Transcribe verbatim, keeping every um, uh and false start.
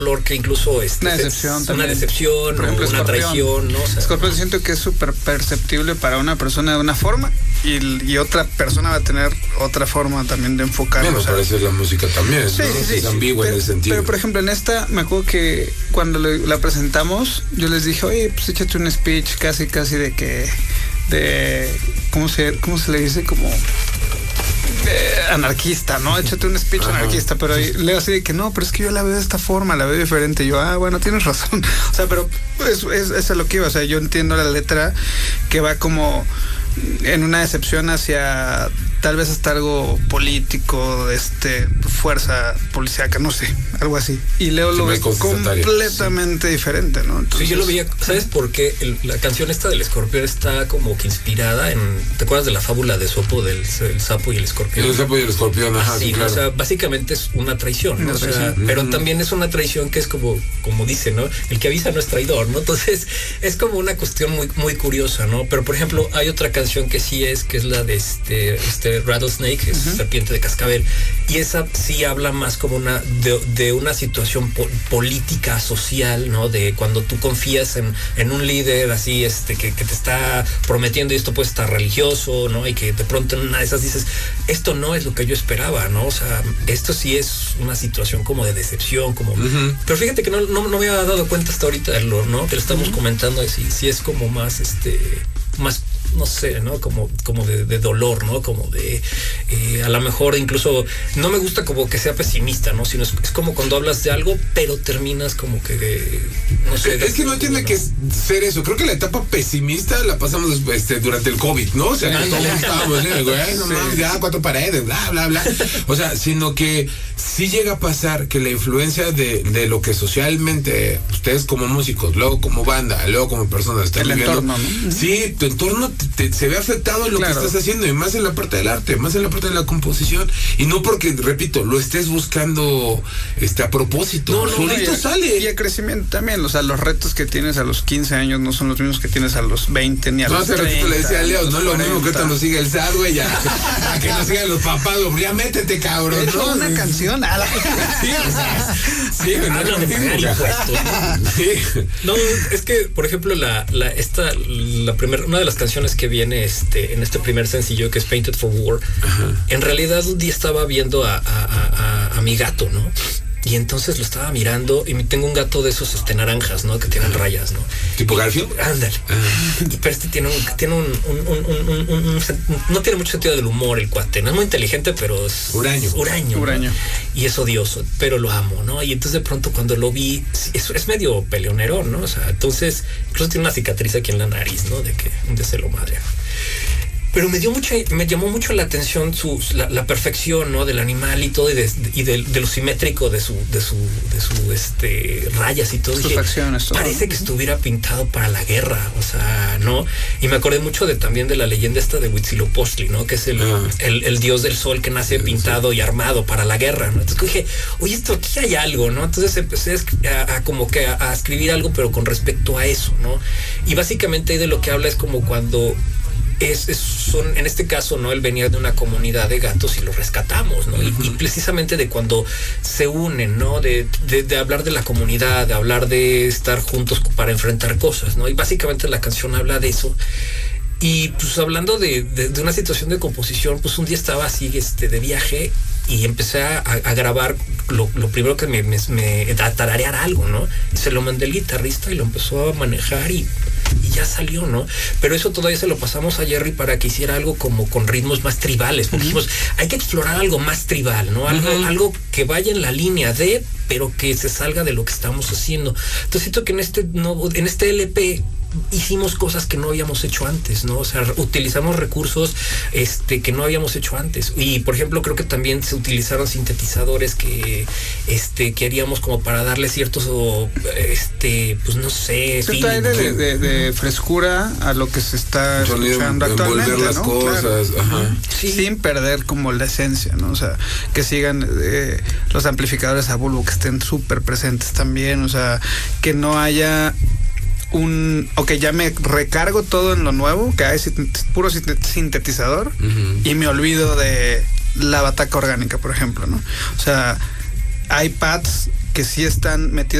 dolor que incluso este, una decepción, es también. Una decepción, por ejemplo, una Escorpión. traición, ¿no? O sea, Escorpión siento que es súper perceptible para una persona de una forma y, y otra persona va a tener otra forma también de enfocarlo. Bueno, o sea, parece la música también, sí, ¿no? sí, sí. Es ambigua pero, en ese sentido. Pero, por ejemplo, en esta, me acuerdo que cuando le, la presentamos, yo les dije, oye, pues échate un speech casi, casi de que, de, ¿cómo se, cómo se le dice? Como... Eh, anarquista, ¿no? Échate un speech Ajá. anarquista, pero ahí, leo así de que no, pero es que yo la veo de esta forma, la veo diferente. Y yo, ah, bueno, tienes razón. O sea, pero es, es, es a lo que iba. O sea, yo entiendo la letra que va como en una decepción hacia tal vez hasta algo político, este, fuerza policíaca, no sé, algo así. Y Leo lo ve completamente sí. diferente, ¿no? Entonces, sí, yo lo veía, ¿sabes por qué? El, la canción esta del escorpión está como que inspirada en, ¿te acuerdas de la fábula de Esopo del el sapo y el escorpión? El sapo y el escorpión, ajá, sí, sí claro. O sea, básicamente es una traición, ¿no? O sea, uh-huh. pero también es una traición que es como, como dice, ¿no? El que avisa no es traidor, ¿no? Entonces, es como una cuestión muy, muy curiosa, ¿no? Pero, por ejemplo, hay otra canción que sí es, que es la de este, este Rattlesnake, es uh-huh. serpiente de cascabel, y esa sí habla más como una de, de una situación po- política, social, ¿no? De cuando tú confías en, en un líder así, este, que, que te está prometiendo, y esto puede estar religioso, ¿no? Y que de pronto en una de esas dices, esto no es lo que yo esperaba, ¿no? O sea, esto sí es una situación como de decepción, como... Uh-huh. Pero fíjate que no, no, no me había dado cuenta hasta ahorita, ¿no? Que lo estamos uh-huh. comentando, sí, sí es como más, este, más... no sé, ¿no? Como, como de, de dolor, ¿no? Como de, eh, a lo mejor incluso, no me gusta como que sea pesimista, ¿no? Sino es, es como cuando hablas de algo, pero terminas como que, de, no sé. Es que no tiene que ser eso. Creo que la etapa pesimista la pasamos este, durante el COVID, ¿no? O sea, que todos estábamos, ¿eh? Güey, no mames, ya cuatro paredes, bla, bla, bla. O sea, sino que sí llega a pasar que la influencia de, de lo que socialmente ustedes como músicos, luego como banda, luego como personas están el viviendo. Entorno, ¿no? Sí, tu entorno te, te, se ve afectado en lo claro. que estás haciendo, y más en la parte del arte, más en la parte de la composición, y no porque, repito, lo estés buscando este a propósito, no, no, solito no, y sale. Y el crecimiento también, o sea, los retos que tienes a los quince años no son los mismos que tienes a los veinte ni a no, los treinta. No, hace ratito le decía a Leo, no es lo mismo que ahorita nos siga el S A D, güey, ya, a que nos sigan los papás, güey, ya métete, cabrón. Es ¿no? una canción, a la... sí, o sea, sí, güey, no, no, de pagar impuestos, ¿no? Sí. No, es que, por ejemplo, la, la, esta, la primera, una de las canciones que viene este, en este primer sencillo, que es Painted for War, ajá. En realidad un día estaba viendo a, a, a, a mi gato, ¿no? Y entonces lo estaba mirando, y tengo un gato de esos este, naranjas, ¿no? Que tienen rayas, ¿no? ¿Tipo Garfield? Ándale. Uh. Pero este tiene un, tiene un, un, un, un, un, un, un, no tiene mucho sentido del humor el cuate, no es muy inteligente, pero es huraño. Huraño. Huraño. ¿No? Y es odioso, pero lo amo, ¿no? Y entonces de pronto cuando lo vi, es, es medio peleonero, ¿no? O sea, entonces, incluso tiene una cicatriz aquí en la nariz, ¿no? De que un día se lo madre. Pero me dio mucha, me llamó mucho la atención su, la, la perfección, ¿no? Del animal y todo, y de, y de, de lo simétrico de su, de su, de su, este, rayas y todo. Sus dije, facciones, todo. Parece que estuviera pintado para la guerra, o sea, ¿no? Y me acordé mucho de también de la leyenda esta de Huitzilopochtli, ¿no? Que es el, ah. el, el dios del sol que nace sí, pintado sí. y armado para la guerra, ¿no? Entonces dije, oye, esto aquí hay algo, ¿no? Entonces empecé a, a como que a, a escribir algo, pero con respecto a eso, ¿no? Y básicamente de lo que habla es como cuando Es, es, son, en este caso, ¿no? Él venía de una comunidad de gatos y lo rescatamos, ¿no? Uh-huh. Y, y precisamente de cuando se unen, ¿no? De, de, de hablar de la comunidad, de hablar de estar juntos para enfrentar cosas, ¿no? Y básicamente la canción habla de eso. Y pues hablando de, de, de una situación de composición, pues un día estaba así este, de viaje y empecé a, a grabar lo, lo primero que me, me, me a tararear algo, ¿no? Y se lo mandé al guitarrista y lo empezó a manejar y y ya salió, ¿no? Pero eso todavía se lo pasamos a Jerry para que hiciera algo como con ritmos más tribales, porque uh-huh. dijimos, hay que explorar algo más tribal, ¿no? Algo, uh-huh. algo que vaya en la línea de, pero que se salga de lo que estamos haciendo. Entonces siento que en este, no, en este L P hicimos cosas que no habíamos hecho antes, ¿no? O sea, utilizamos recursos este, que no habíamos hecho antes. Y, por ejemplo, creo que también se utilizaron sintetizadores que, este, que haríamos como para darle ciertos, este, pues no sé, fin, de, de, de, de frescura a lo que se está sonido, escuchando actualmente, las ¿no? cosas, claro. Ajá. Sí. Sin perder como la esencia, ¿no? O sea, que sigan eh, los amplificadores a bulbo, que estén súper presentes también, o sea, que no haya un, ok, ya me recargo todo en lo nuevo, que hay puro sintetizador, uh-huh. y me olvido de la bataca orgánica, por ejemplo, ¿no? O sea, iPads que sí están metidos